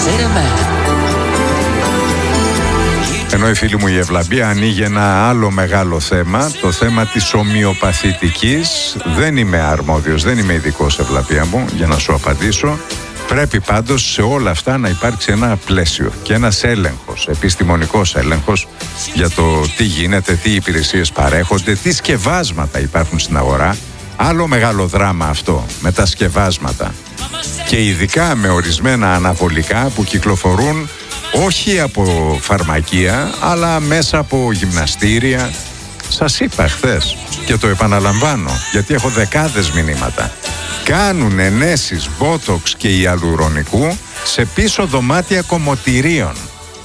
Ενώ η φίλη μου η Ευλαμπία ανοίγει ένα άλλο μεγάλο θέμα, το θέμα της ομοιοπαθητικής. Δεν είμαι αρμόδιος, δεν είμαι ειδικός, Ευλαμπία μου, για να σου απαντήσω. Πρέπει πάντως σε όλα αυτά να υπάρξει ένα πλαίσιο και ένας έλεγχος, επιστημονικός έλεγχος για το τι γίνεται, τι υπηρεσίες παρέχονται, τι σκευάσματα υπάρχουν στην αγορά. Άλλο μεγάλο δράμα αυτό με τα σκευάσματα. Και ειδικά με ορισμένα αναβολικά που κυκλοφορούν όχι από φαρμακεία, αλλά μέσα από γυμναστήρια. Σας είπα χθες και το επαναλαμβάνω, γιατί έχω δεκάδες μηνύματα. Κάνουν ενέσεις μπότοξ και ιαλουρονικού σε πίσω δωμάτια κομμωτηρίων.